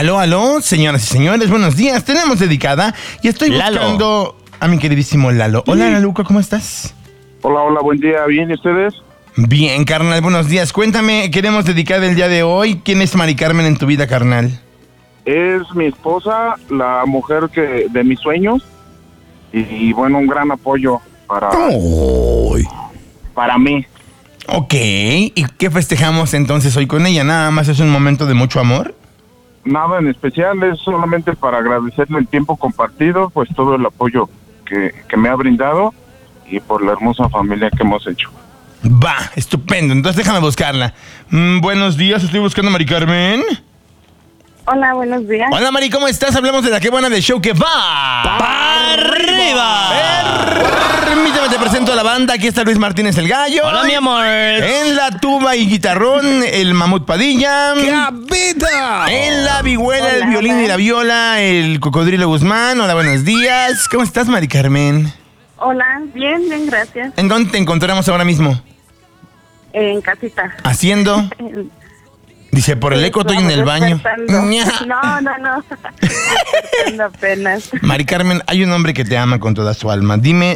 Aló, señoras y señores, buenos días. Tenemos dedicada y estoy buscando a mi queridísimo Lalo. Hola, Laluca, ¿cómo estás? Hola, buen día. ¿Bien y ustedes? Bien, carnal, buenos días. Cuéntame, queremos dedicar el día de hoy. ¿Quién es Mari Carmen en tu vida, carnal? Es mi esposa, la mujer de mis sueños y bueno, un gran apoyo para mí. Ok, ¿y qué festejamos entonces hoy con ella? ¿Nada más es un momento de mucho amor? Nada en especial, es solamente para agradecerle el tiempo compartido, pues todo el apoyo que me ha brindado y por la hermosa familia que hemos hecho. Va, estupendo, entonces déjame buscarla. Buenos días, estoy buscando a Mari Carmen. Hola, buenos días. Hola, Mari, ¿cómo estás? Hablamos de la que buena del show que va ¡para arriba! Permíteme, te presento a la banda. Aquí está Luis Martínez el Gallo. Hola, mi amor. En la tuba y guitarrón, el Mamut Padilla. ¡Capita! En la vihuela, Hola, el violín y la viola, el Cocodrilo Guzmán. Hola, buenos días. ¿Cómo estás, Mari Carmen? Hola, bien, gracias. ¿En dónde te encontramos ahora mismo? En casita. ¿Haciendo? Dice, por el eco estoy en el baño. No. Despertando apenas. Mari Carmen, hay un hombre que te ama con toda su alma. Dime